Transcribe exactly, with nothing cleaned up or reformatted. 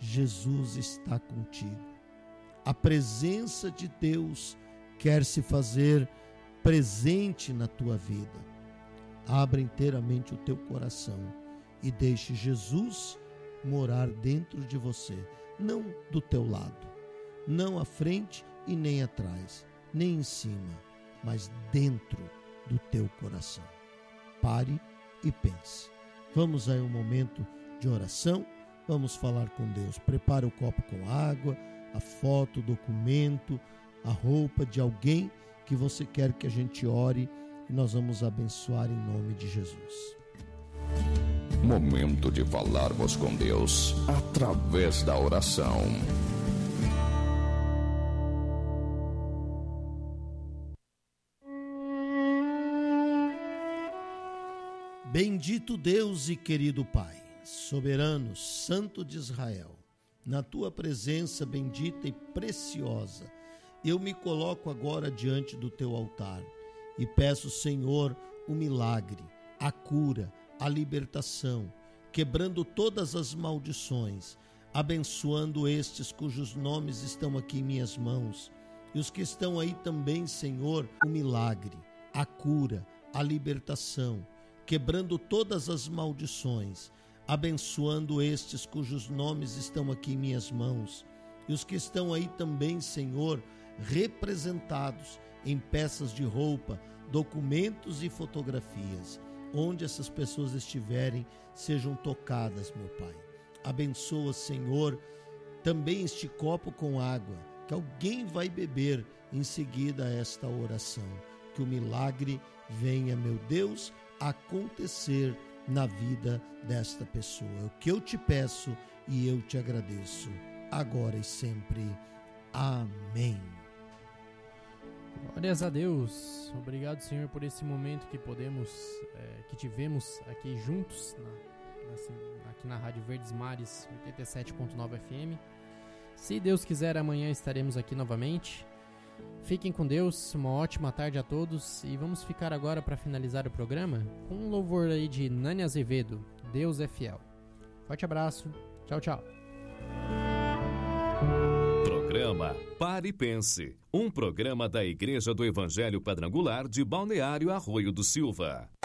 Jesus está contigo. A presença de Deus quer se fazer presente na tua vida. Abra inteiramente o teu coração e deixe Jesus morar dentro de você, não do teu lado, não à frente e nem atrás, nem em cima, mas dentro do teu coração. Pare e pense. Vamos aí um momento de oração, vamos falar com Deus. Prepare o copo com água, a foto, o documento, a roupa de alguém que você quer que a gente ore e nós vamos abençoar em nome de Jesus. Momento de falarmos com Deus através da oração. Bendito Deus e querido Pai, soberano, santo de Israel, na tua presença bendita e preciosa, eu me coloco agora diante do teu altar e peço, Senhor, o milagre, a cura, a libertação, quebrando todas as maldições, abençoando estes cujos nomes estão aqui em minhas mãos e os que estão aí também, Senhor, o milagre, a cura, a libertação, quebrando todas as maldições, abençoando estes cujos nomes estão aqui em minhas mãos e os que estão aí também, Senhor, representados em peças de roupa, documentos e fotografias. Onde essas pessoas estiverem, sejam tocadas, meu Pai. Abençoa, Senhor, também este copo com água, que alguém vai beber em seguida a esta oração. Que o milagre venha, meu Deus, acontecer na vida desta pessoa. É o que eu te peço e eu te agradeço, agora e sempre. Amém. Glórias a Deus. Obrigado, Senhor, por esse momento que podemos, é, que tivemos aqui juntos, na, assim, aqui na Rádio Verdes Mares oitenta e sete ponto nove F M. Se Deus quiser, amanhã estaremos aqui novamente. Fiquem com Deus, uma ótima tarde a todos e vamos ficar agora para finalizar o programa com um louvor aí de Nani Azevedo, Deus é Fiel. Forte abraço, tchau, tchau. Programa Pare e Pense, um programa da Igreja do Evangelho Quadrangular de Balneário Arroio do Silva.